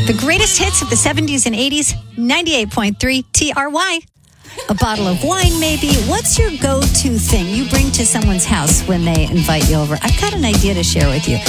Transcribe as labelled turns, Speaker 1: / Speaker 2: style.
Speaker 1: The greatest hits of the 70s and 80s, 98.3 TRY. A bottle of wine, maybe. What's your go-to thing you bring to someone's house when they invite you over? I've got an idea to share with you.